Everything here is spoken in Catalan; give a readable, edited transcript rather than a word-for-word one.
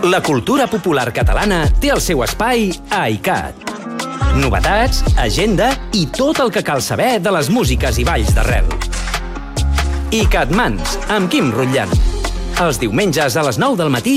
La cultura popular catalana té el seu espai a ICAT. Novetats, agenda i tot el que cal saber de les músiques i balls d'arrel. ICAT Mans, amb Quim Rutllant. Els diumenges a les 9 del matí